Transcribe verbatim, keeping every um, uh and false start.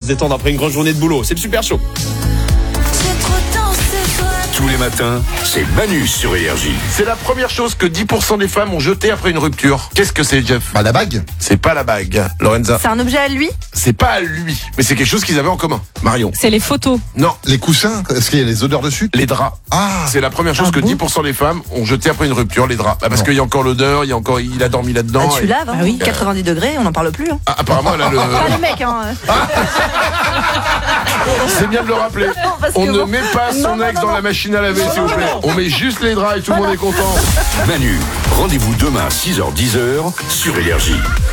détendre après une grande journée de boulot. C'est le Super Show. Tous les matins, c'est Manu sur Énergie. C'est la première chose que dix pour cent des femmes ont jeté après une rupture. Qu'est-ce que c'est, Jeff? Bah la bague. C'est pas la bague, Lorenza. C'est un objet à lui? C'est pas à lui, mais c'est quelque chose qu'ils avaient en commun. Marion. C'est les photos. Non, Les coussins, est-ce qu'il y a les odeurs dessus? les draps. Ah, C'est la première chose Ah que bon dix pour cent des femmes ont jeté après une rupture, les draps. Bah, parce Non. qu'il y a encore l'odeur, il y a encore, il a dormi là-dedans. Bah, tu et- laves, hein. Ah oui. quatre-vingt-dix degrés, on n'en parle plus. Hein. Ah, apparemment, elle a le... Pas les mecs, hein. C'est bien de le rappeler. parce On que ne bon- met pas son Non, non, ex non, dans non. la machine à laver, s'il vous plaît. On met juste les draps et tout le monde est content. Manu, rendez-vous demain six heures dix sur Énergie.